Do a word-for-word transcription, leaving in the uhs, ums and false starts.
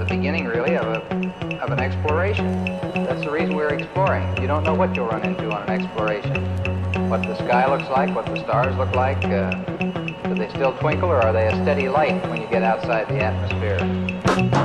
the beginning, really, of, a, of an exploration. That's the reason we're exploring. You don't know what you'll run into on an exploration. What the sky looks like, what the stars look like. Uh, do they still twinkle, or are they a steady light when you get outside the atmosphere?